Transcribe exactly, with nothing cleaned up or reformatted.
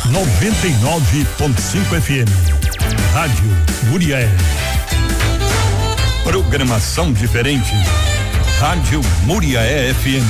noventa e nove ponto cinco F M. Rádio Muriaé. Programação diferente. Rádio Muriaé F M.